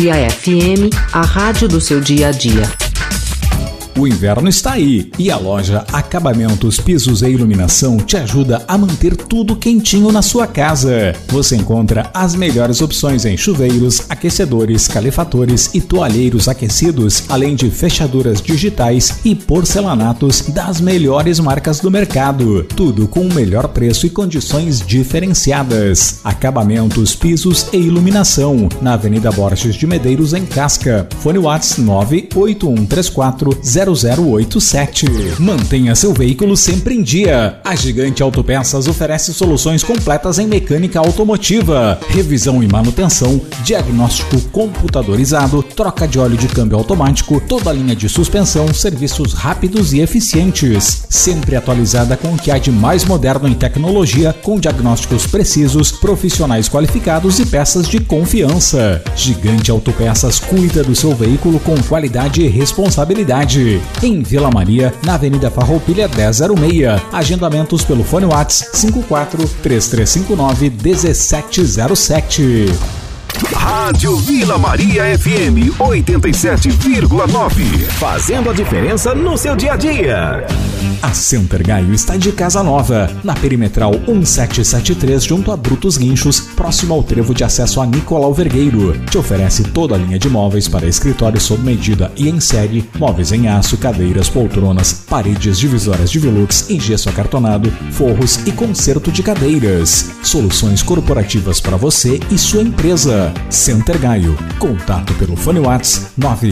FM, a rádio do seu dia a dia. O inverno está aí e a loja Acabamentos, Pisos e Iluminação te ajuda a manter tudo quentinho na sua casa. Você encontra as melhores opções em chuveiros, aquecedores, calefatores e toalheiros aquecidos, além de fechaduras digitais e porcelanatos das melhores marcas do mercado. Tudo com o melhor preço e condições diferenciadas. Acabamentos, Pisos e Iluminação, na Avenida Borges de Medeiros, em Casca. Fone WhatsApp 981340087. Mantenha seu veículo sempre em dia. A Gigante Autopeças oferece soluções completas em mecânica automotiva, revisão e manutenção, diagnóstico computadorizado, troca de óleo de câmbio automático, toda a linha de suspensão, serviços rápidos e eficientes. Sempre atualizada com o que há de mais moderno em tecnologia, com diagnósticos precisos, profissionais qualificados e peças de confiança. Gigante Autopeças cuida do seu veículo com qualidade e responsabilidade. Em Vila Maria, na Avenida Farroupilha 1006. Agendamentos pelo fone WhatsApp 54-3359-1707. Rádio Vila Maria FM 87,9. Fazendo a diferença no seu dia a dia. A Center Gaio está de casa nova, na Perimetral 1773, junto a Brutos Guinchos, próximo ao trevo de acesso a Nicolau Vergueiro. Te oferece toda a linha de móveis para escritório sob medida e em série, móveis em aço, cadeiras, poltronas, paredes divisórias de velux em gesso acartonado, forros e conserto de cadeiras. Soluções corporativas para você e sua empresa. Center Gaio. Contato pelo fone WhatsApp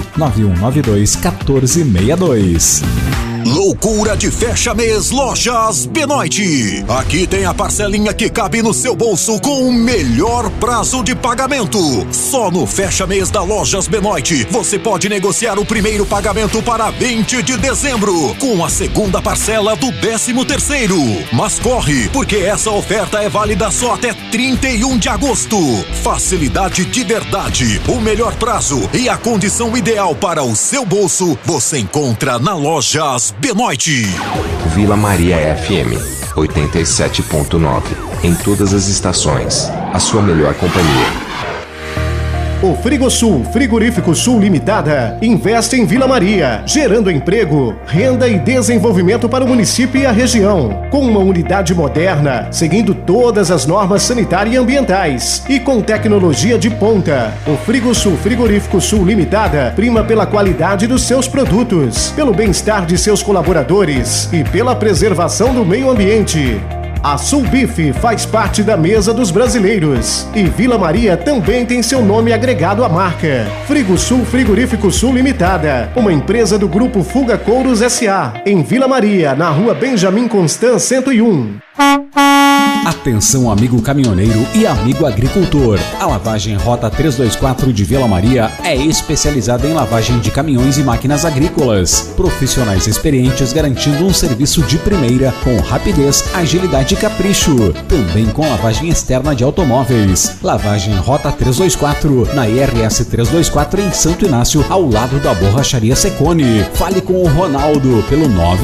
991921462. Loucura de fecha-mês Lojas Benoit. Aqui tem a parcelinha que cabe no seu bolso com o melhor prazo de pagamento. Só no fecha-mês da Lojas Benoit você pode negociar o primeiro pagamento para 20 de dezembro, com a segunda parcela do 13º. Mas corre, porque essa oferta é válida só até 31 de agosto. Facilidade de verdade, o melhor prazo e a condição ideal para o seu bolso você encontra na Lojas Benoit. Vila Maria FM 87.9. Em todas as estações, a sua melhor companhia. O Frigosul, Frigorífico Sul Limitada, investe em Vila Maria, gerando emprego, renda e desenvolvimento para o município e a região. Com uma unidade moderna, seguindo todas as normas sanitárias e ambientais e com tecnologia de ponta. O Frigosul, Frigorífico Sul Limitada prima pela qualidade dos seus produtos, pelo bem-estar de seus colaboradores e pela preservação do meio ambiente. A Sulbif faz parte da mesa dos brasileiros e Vila Maria também tem seu nome agregado à marca. Frigosul Frigorífico Sul Limitada, uma empresa do Grupo Fuga Couros S.A. em Vila Maria, na Rua Benjamin Constant 101. Atenção, amigo caminhoneiro e amigo agricultor. A lavagem Rota 324 de Vila Maria é especializada em lavagem de caminhões e máquinas agrícolas. Profissionais experientes garantindo um serviço de primeira com rapidez, agilidade e capricho. Também com lavagem externa de automóveis. Lavagem Rota 324 na IRS 324 em Santo Inácio, ao lado da Borracharia Secone. Fale com o Ronaldo pelo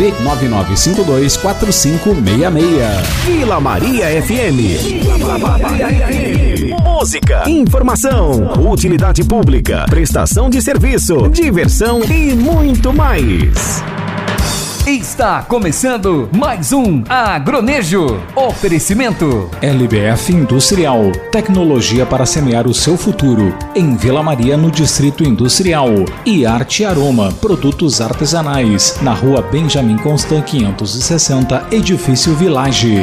995524566. Vila Maria FM. Vila Maria FM. Música, informação, utilidade pública, prestação de serviço, diversão e muito mais. Está começando mais um Agronejo. Oferecimento LBF Industrial, tecnologia para semear o seu futuro. Em Vila Maria, no Distrito Industrial. E Arte Aroma, produtos artesanais. Na Rua Benjamin Constant 560, Edifício Village.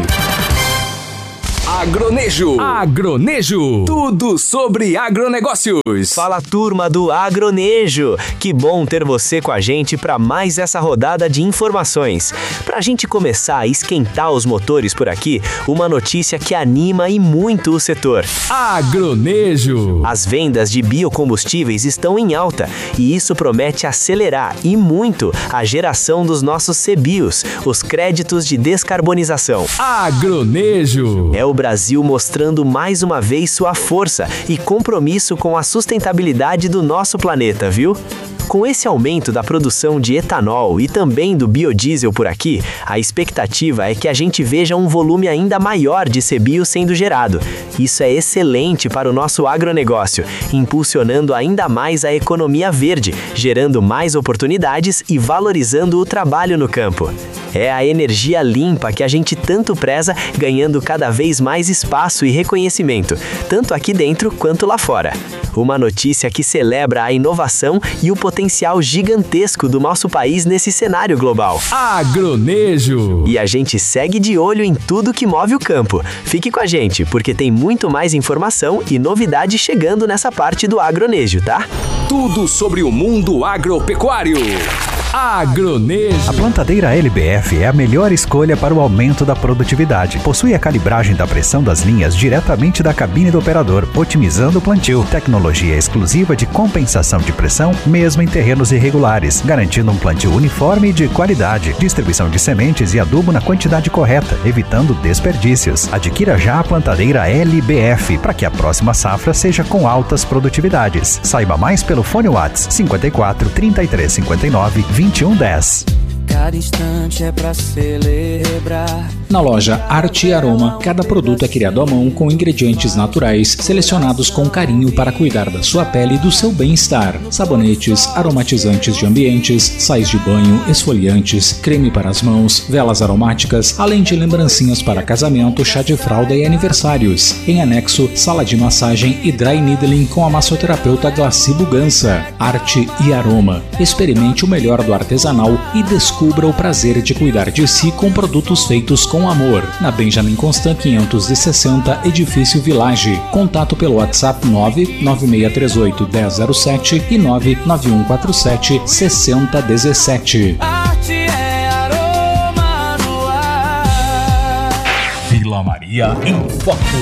Agronejo. Agronejo. Tudo sobre agronegócios. Fala, turma do Agronejo. Que bom ter você com a gente para mais essa rodada de informações. Para a gente começar a esquentar os motores por aqui, uma notícia que anima e muito o setor. Agronejo. As vendas de biocombustíveis estão em alta e isso promete acelerar e muito a geração dos nossos CBIOs, os créditos de descarbonização. Agronejo. É o Brasil mostrando mais uma vez sua força e compromisso com a sustentabilidade do nosso planeta, viu? Com esse aumento da produção de etanol e também do biodiesel por aqui, a expectativa é que a gente veja um volume ainda maior de CBIO sendo gerado. Isso é excelente para o nosso agronegócio, impulsionando ainda mais a economia verde, gerando mais oportunidades e valorizando o trabalho no campo. É a energia limpa que a gente tanto preza, ganhando cada vez mais espaço e reconhecimento, tanto aqui dentro quanto lá fora. Uma notícia que celebra a inovação e o potencial gigantesco do nosso país nesse cenário global. Agronejo. E a gente segue de olho em tudo que move o campo. Fique com a gente, porque tem muito mais informação e novidade chegando nessa parte do Agronejo, tá? Tudo sobre o mundo agropecuário. Agronejo. A plantadeira LBF é a melhor escolha para o aumento da produtividade. Possui a calibragem da pressão das linhas diretamente da cabine do operador, otimizando o plantio. Tecnologia exclusiva de compensação de pressão, mesmo em terrenos irregulares, garantindo um plantio uniforme e de qualidade. Distribuição de sementes e adubo na quantidade correta, evitando desperdícios. Adquira já a plantadeira LBF, para que a próxima safra seja com altas produtividades. Saiba mais pelo fone WhatsApp 54 33 59 2110. Cada instante é pra celebrar. Na loja Arte e Aroma, cada produto é criado à mão com ingredientes naturais, selecionados com carinho para cuidar da sua pele e do seu bem-estar. Sabonetes, aromatizantes de ambientes, sais de banho, esfoliantes, creme para as mãos, velas aromáticas, além de lembrancinhas para casamento, chá de fralda e aniversários. Em anexo, sala de massagem e dry needling com a massoterapeuta Glaci Bugança. Arte e Aroma. Experimente o melhor do artesanal e descubra o prazer de cuidar de si com produtos feitos com amor. Na Benjamin Constant 560, Edifício Village. Contato pelo WhatsApp 99638 1007 e 99147 6017. Arte é aroma no ar. Vila Maria em foco.